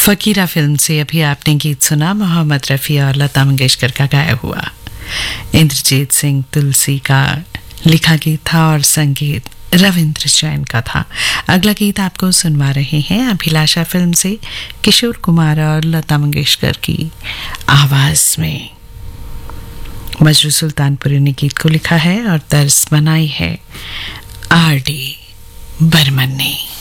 फकीरा film से अभी आपने गीत सुना मोहम्मद रफ़ी और लता मंगेशकर का गाया हुआ। इंद्रजीत सिंह तुलसी का लिखा गीत था और संगीत रविंद्र जैन का था। अगला गीत आपको सुनवा रहे हैं अभिलाषा फिल्म से किशोर कुमार और लता मंगेशकर की आवाज में। मजरू सुल्तानपुरी ने गीत को लिखा है और तर्ज बनाई है आर डी बर्मन ने।